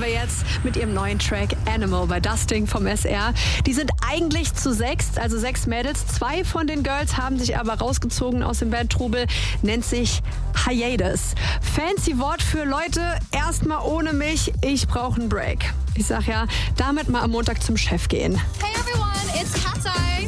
jetzt mit ihrem neuen Track Animal bei Dusting vom SR. Die sind eigentlich zu 6, also 6 Mädels. 2 von den Girls haben sich aber rausgezogen aus dem Bandtrubel, nennt sich Hiatus. Fancy Wort für Leute, erstmal ohne mich, ich brauche einen Break. Ich sag ja, damit mal am Montag zum Chef gehen. Hey everyone, it's Cat's Eye.